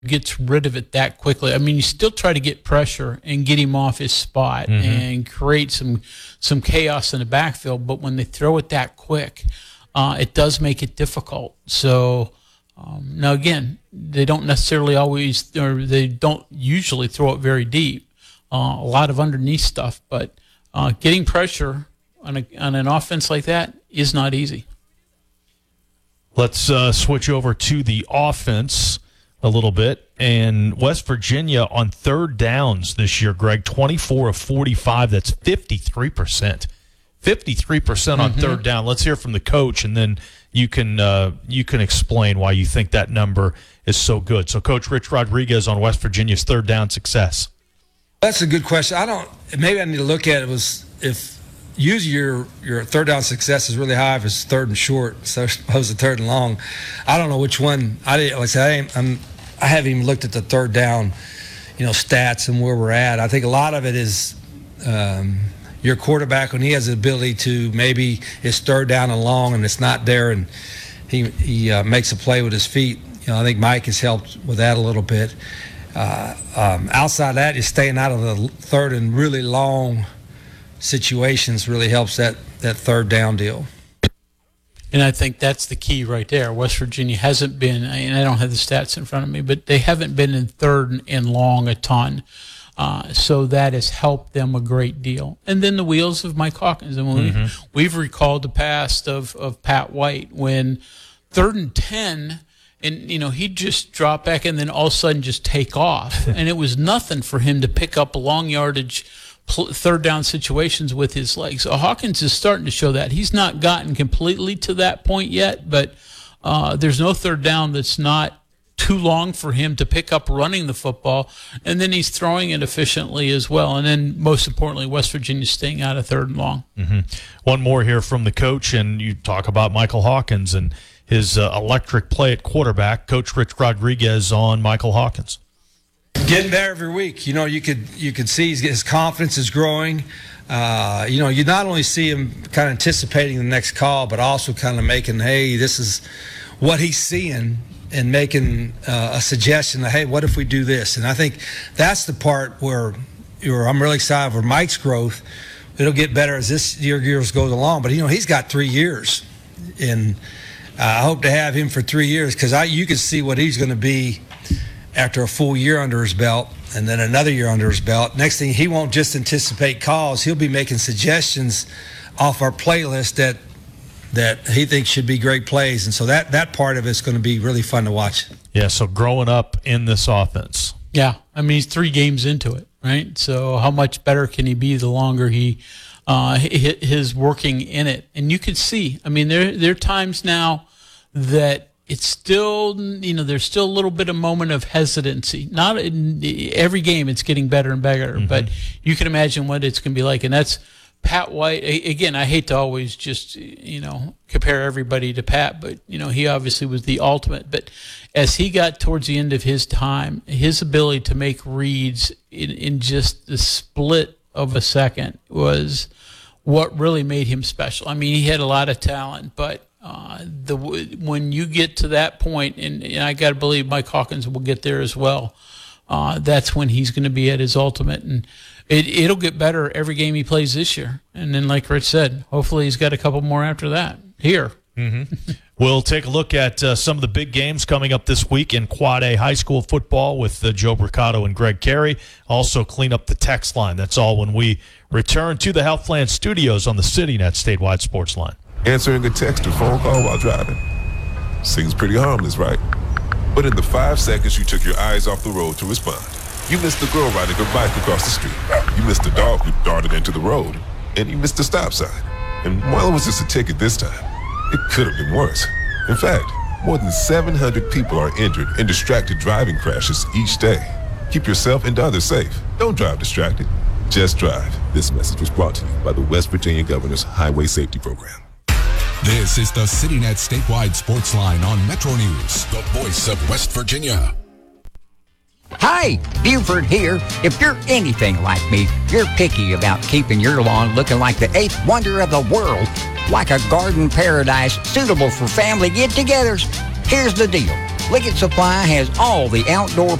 gets rid of it that quickly. I mean, you still try to get pressure and get him off his spot and create some chaos in the backfield, but when they throw it that quick, it does make it difficult. So now again, they don't necessarily always, or they don't usually throw it very deep. A lot of underneath stuff, but getting pressure on an offense like that is not easy. Let's switch over to the offense a little bit. And West Virginia on third downs this year, Greg, 24 of 45. That's 53%. 53% on third down. Let's hear from the coach, and then you can explain why you think that number is so good. So, Coach Rich Rodriguez on West Virginia's third down success. That's a good question. Maybe I need to look at it if usually your third down success is really high if it's third and short, so opposed to third and long. I don't know which one. I haven't even looked at the third down, stats and where we're at. I think a lot of it is your quarterback when he has the ability to maybe it's third down and long and it's not there and he makes a play with his feet. I think Mike has helped with that a little bit. Outside of that, is staying out of the third and really long situations really helps that third down deal. And I think that's the key right there. West Virginia hasn't been, and I don't have the stats in front of me, but they haven't been in third and long a ton. So that has helped them a great deal. And then the wheels of Mike Hawkins. And we've recalled the past of Pat White when 3rd and 10, and, he'd just drop back and then all of a sudden just take off. And it was nothing for him to pick up long yardage third down situations with his legs. So Hawkins is starting to show that. He's not gotten completely to that point yet, but there's no third down that's not too long for him to pick up running the football, and then he's throwing it efficiently as well. And then most importantly, West Virginia staying out of third and long. One more here from the coach, and you talk about Michael Hawkins and his electric play at quarterback. Coach Rich Rodriguez on Michael Hawkins. Getting better every week. You could see his confidence is growing. You not only see him kind of anticipating the next call, but also kind of making, hey, this is what he's seeing, and making a suggestion that, hey, what if we do this? And I think that's the part where I'm really excited for Mike's growth. It'll get better as this years goes along. But, he's got 3 years. And I hope to have him for 3 years because you can see what he's going to be after a full year under his belt and then another year under his belt. Next thing, he won't just anticipate calls. He'll be making suggestions off our playlist that he thinks should be great plays. And so that part of it's going to be really fun to watch. Yeah, so growing up in this offense. Yeah, I mean, he's 3 games into it, right? So how much better can he be the longer he his working in it? And you could see, I mean, there are times now that it's still, there's still a little bit of moment of hesitancy. Not in every game it's getting better and better, but you can imagine what it's going to be like. And that's Pat White. Again, I hate to always just, compare everybody to Pat, but, he obviously was the ultimate. But as he got towards the end of his time, his ability to make reads in just the split of a second was what really made him special. I mean, he had a lot of talent, but when you get to that point, and I got to believe Mike Hawkins will get there as well, that's when he's going to be at his ultimate. And it'll get better every game he plays this year. And then, like Rich said, hopefully he's got a couple more after that here. We'll take a look at some of the big games coming up this week in Quad A high school football with Joe Bricado and Greg Carey. Also clean up the text line. That's all when we return to the Healthland Studios on the CityNet statewide sports line. Answering a text or phone call while driving. Seems pretty harmless, right? But in the 5 seconds you took your eyes off the road to respond, you missed the girl riding her bike across the street. You missed the dog who darted into the road. And you missed the stop sign. And while it was just a ticket this time, it could have been worse. In fact, more than 700 people are injured in distracted driving crashes each day. Keep yourself and others safe. Don't drive distracted. Just drive. This message was brought to you by the West Virginia Governor's Highway Safety Program. This is the CityNet statewide sports line on Metro News, the voice of West Virginia. Hi, Buford here. If you're anything like me, you're picky about keeping your lawn looking like the 8th wonder of the world, like a garden paradise suitable for family get-togethers. Here's the deal. Liggett Supply has all the outdoor